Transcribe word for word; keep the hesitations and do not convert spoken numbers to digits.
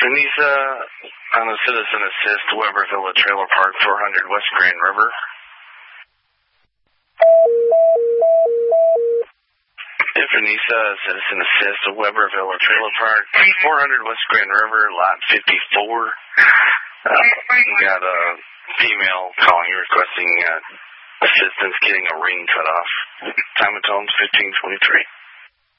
Vanessa on a citizen assist, Weber Villa Trailer Park, four hundred West Grand River. If Vanessa, citizen assist, Weber Villa Trailer Park, four hundred West Grand River, lot fifty-four. Uh, we got a female calling requesting uh, assistance getting a ring cut off. Time of tone fifteen twenty-three.